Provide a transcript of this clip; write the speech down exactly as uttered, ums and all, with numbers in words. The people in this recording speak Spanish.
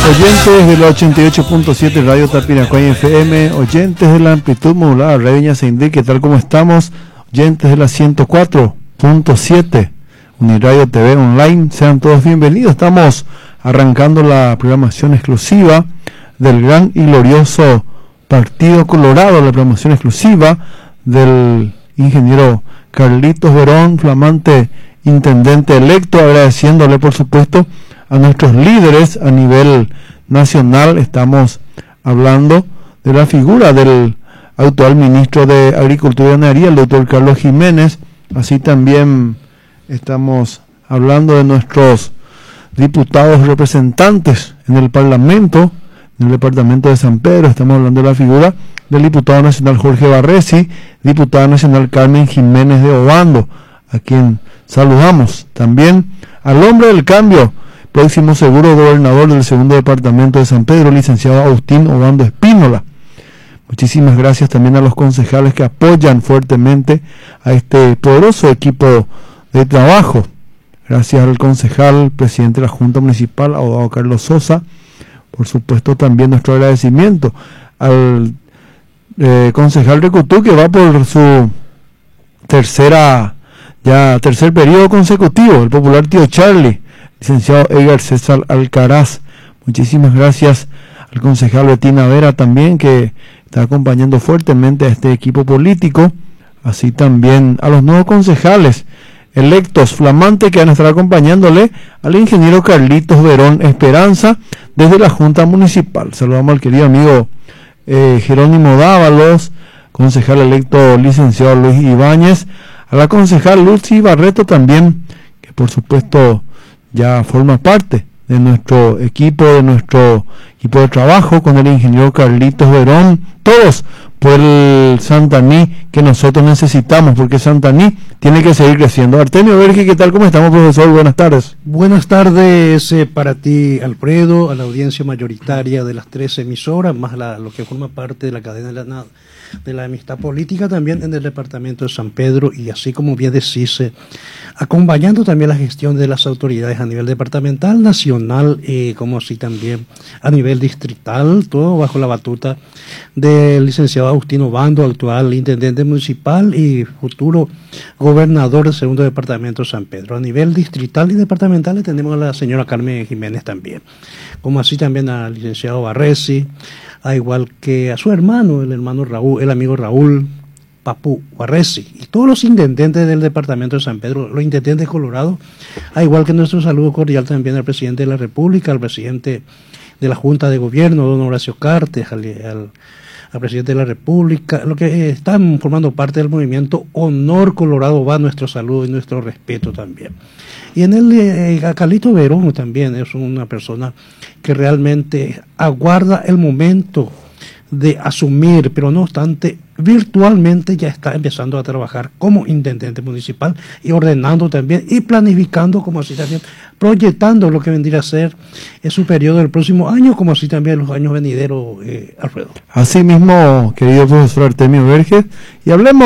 Oyentes de la ochenta y ocho punto siete Radio Tapiracoy F M, oyentes de la amplitud modulada Radio Ñaceindí, ¿qué tal? ¿Cómo estamos? Oyentes de la ciento cuatro punto siete Uniradio T V Online, sean todos bienvenidos. Estamos arrancando la programación exclusiva del gran y glorioso Partido Colorado, la programación exclusiva del ingeniero Carlitos Verón, flamante intendente electo, agradeciéndole por supuesto a nuestros líderes a nivel nacional. Estamos hablando de la figura del actual ministro de Agricultura y Ganadería, el doctor Carlos Jiménez. Así también estamos hablando de nuestros diputados representantes en el Parlamento, en el departamento de San Pedro. Estamos hablando de la figura del diputado nacional Jorge Barresi, diputada nacional Carmen Jiménez de Obando, a quien saludamos. También al hombre del cambio, próximo seguro gobernador del segundo departamento de San Pedro, licenciado Agustín Obando Espínola. Muchísimas gracias también a los concejales que apoyan fuertemente a este poderoso equipo de trabajo. Gracias al concejal, presidente de la Junta Municipal, abogado Carlos Sosa. Por supuesto también nuestro agradecimiento al eh, concejal Recutú, que va por su tercera, ya tercer periodo consecutivo, el popular tío Charlie, licenciado Edgar César Alcaraz. Muchísimas gracias al concejal Betina Vera también, que está acompañando fuertemente a este equipo político. Así también a los nuevos concejales electos flamantes que van a estar acompañándole al ingeniero Carlitos Verón Esperanza desde la Junta Municipal. Saludamos al querido amigo eh, Jerónimo Dávalos, concejal electo licenciado Luis Ibáñez, a la concejal Lucy Barreto también, que por supuesto ya forma parte de nuestro equipo, de nuestro equipo de trabajo con el ingeniero Carlitos Verón, todos por el Santaní que nosotros necesitamos, porque Santaní tiene que seguir creciendo. Artemio Verge, ¿qué tal? ¿Cómo estamos, profesor? Buenas tardes. Buenas tardes eh, para ti, Alfredo, a la audiencia mayoritaria de las tres emisoras, más la, lo que forma parte de la cadena de la, de la amistad política también en el departamento de San Pedro, y así como bien decís, eh, acompañando también la gestión de las autoridades a nivel departamental, nacional, eh, como así también a nivel distrital, todo bajo la batuta del licenciado Agustín Obando, actual intendente municipal y futuro gobernador del segundo departamento de San Pedro. A nivel distrital y departamental tenemos a la señora Carmen Jiménez también, como así también al licenciado Barresi, a igual que a su hermano, el hermano Raúl, el amigo Raúl Papu Barresi, y todos los intendentes del departamento de San Pedro, los intendentes colorados, a igual que nuestro saludo cordial también al presidente de la República, al presidente de la Junta de Gobierno, don Horacio Cartes, al, al, al presidente de la República, lo que eh, están formando parte del movimiento Honor Colorado, va nuestro saludo y nuestro respeto también. Y en el eh, Carlito Verón también es una persona que realmente aguarda el momento de asumir, pero no obstante, virtualmente ya está empezando a trabajar como intendente municipal y ordenando también y planificando, como así también proyectando lo que vendría a ser en su periodo del próximo año, como así también los años venideros, eh, Alfredo. Así mismo, querido profesor Artemio Verge, y hablemos